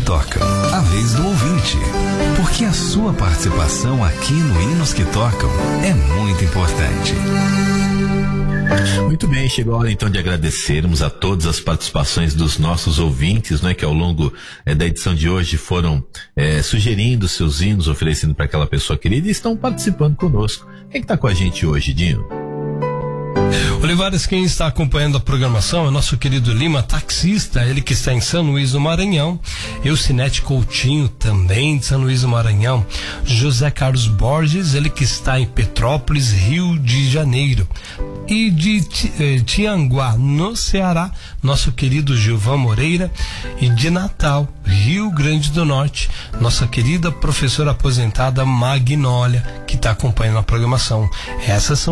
Tocam, a vez do ouvinte. Porque a sua participação aqui no Hinos que Tocam é muito importante. Muito bem, chegou a hora então de agradecermos a todas as participações dos nossos ouvintes, né, que ao longo da edição de hoje foram sugerindo seus hinos, oferecendo para aquela pessoa querida e estão participando conosco. Quem está com a gente hoje, Dinho? Olivares, quem está acompanhando a programação é nosso querido Lima, taxista, ele que está em São Luís do Maranhão. Eucinete Coutinho, também de São Luís do Maranhão. José Carlos Borges, ele que está em Petrópolis, Rio de Janeiro. E de Tianguá, no Ceará, nosso querido Gilvan Moreira. E de Natal, Rio Grande do Norte, nossa querida professora aposentada Magnólia, que está acompanhando a programação. Essas são